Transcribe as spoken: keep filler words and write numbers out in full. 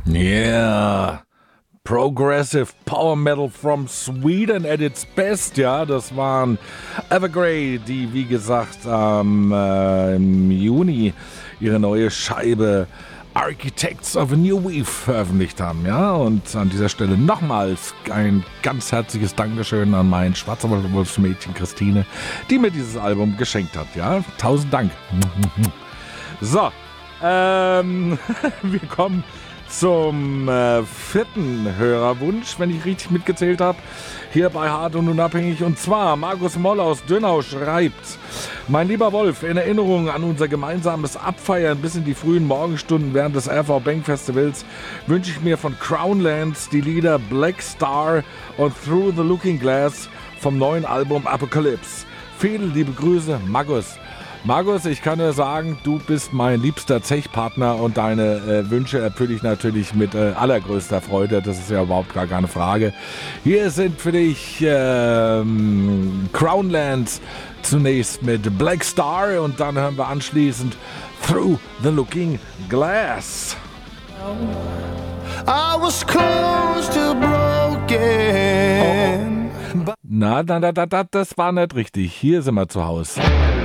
Yeah, Progressive Power Metal from Sweden at its best, ja, das waren Evergrey, die wie gesagt am äh, im Juni ihre neue Scheibe Architects of a New Weave veröffentlicht haben, ja, und an dieser Stelle nochmals ein ganz herzliches Dankeschön an mein Schwarzwaldwolfsmädchen Christine, die mir dieses Album geschenkt hat, ja, tausend Dank. So, ähm, wir kommen zum äh, vierten Hörerwunsch, wenn ich richtig mitgezählt habe, hier bei Hart und Unabhängig. Und zwar Markus Moll aus Dönau schreibt: Mein lieber Wolf, in Erinnerung an unser gemeinsames Abfeiern bis in die frühen Morgenstunden während des R V Bank Festivals wünsche ich mir von Crownlands die Lieder Black Star und Through the Looking Glass vom neuen Album Apocalypse. Viele liebe Grüße, Markus. Markus, ich kann dir sagen, du bist mein liebster Zechpartner und deine äh, Wünsche erfülle ich natürlich mit äh, allergrößter Freude. Das ist ja überhaupt gar keine Frage. Hier sind für dich ähm, Crownlands zunächst mit Black Star und dann hören wir anschließend Through the Looking Glass. I was close to broken. Oh. Na, na, na, na, das war nicht richtig. Hier sind wir zu Hause.